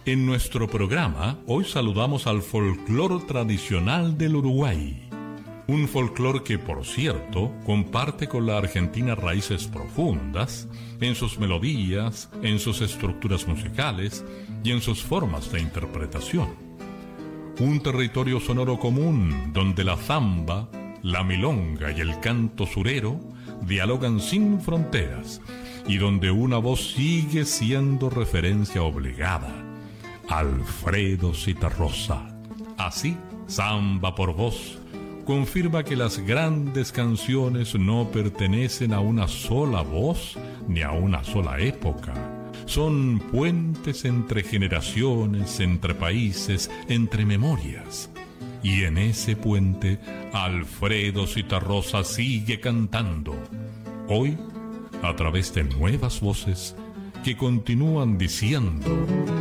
En nuestro programa, hoy saludamos al folclore tradicional del Uruguay. Un folclore que, por cierto, comparte con la Argentina raíces profundas en sus melodías, en sus estructuras musicales y en sus formas de interpretación. Un territorio sonoro común donde la zamba, la milonga y el canto surero dialogan sin fronteras y donde una voz sigue siendo referencia obligada: Alfredo Zitarrosa. Así, Samba por Vos confirma que las grandes canciones no pertenecen a una sola voz ni a una sola época. Son puentes entre generaciones, entre países, entre memorias. Y en ese puente, Alfredo Zitarrosa sigue cantando. Hoy, a través de nuevas voces que continúan diciendo: